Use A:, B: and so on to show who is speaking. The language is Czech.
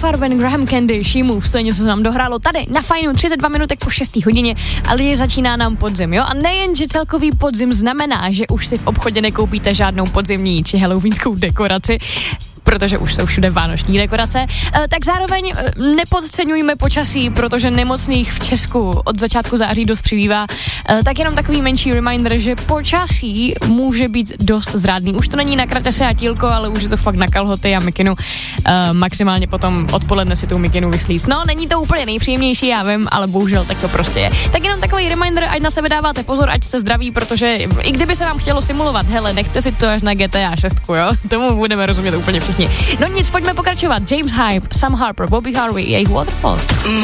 A: Farben, Graham Candy, She Moves, to je něco, co nám dohrálo tady na Fajnu 32 minutek po 6. hodině, ale začíná nám podzim, jo? A nejen, že celkový podzim znamená, že už si v obchodě nekoupíte žádnou podzimní či halloweenskou dekoraci, protože už jsou všude vánoční dekorace, tak zároveň nepodceňujme počasí, protože nemocných v Česku od začátku září dost přibývá, tak jenom takový menší reminder, že počasí může být dost zrádný. Už to není na kratese a tílko, ale už je to fakt na kalhoty a mikinu. Maximálně potom odpoledne si tu mikinu vyslíst. No, není to úplně nejpříjemnější, já vím, ale bohužel tak to prostě je. Tak jenom takový reminder, ať na sebe dáváte pozor, ať jste zdraví, protože i kdyby se vám chtělo simulovat, hele, nechte si to až na GTA 6, jo? Tomu budeme rozumět úplně všichni. No nic, pojďme pokračovat. James Hype, Sam Harper, Bobby Harvey, jejich Waterfalls.